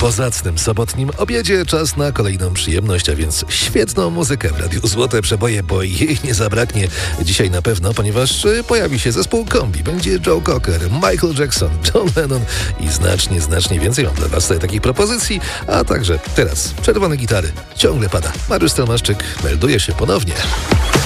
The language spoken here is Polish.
Po zacnym sobotnim obiedzie czas na kolejną przyjemność, a więc świetną muzykę w Radiu Złote Przeboje, bo jej nie zabraknie dzisiaj na pewno, ponieważ pojawi się zespół kombi. Będzie Joe Cocker, Michael Jackson, John Lennon i znacznie więcej. Mam dla was tutaj takich propozycji, a także teraz czerwone gitary. Ciągle pada. Mariusz Stelmaszczyk melduje się ponownie.